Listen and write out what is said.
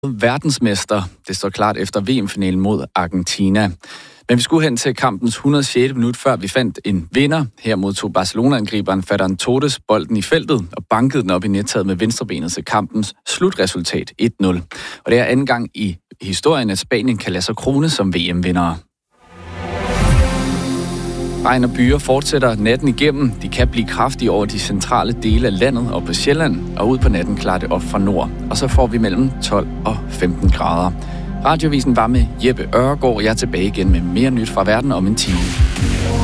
verdensmester. Det står klart efter VM-finalen mod Argentina. Men vi skulle hen til kampens 106. minut, før vi fandt en vinder. Her modtog Barcelona-angriberen Ferran Torres bolden i feltet og bankede den op i nettaget med venstrebenet til kampens slutresultat 1-0. Og det er anden gang i historien, at Spanien kan lade sig krone som VM-vindere. Regn og byer fortsætter natten igennem. De kan blive kraftige over de centrale dele af landet og på Sjælland, og ud på natten klarer det op fra nord. Og så får vi mellem 12 og 15 grader. Radiovisen var med Jeppe Ørgaard. Jeg er tilbage igen med mere nyt fra verden om en time.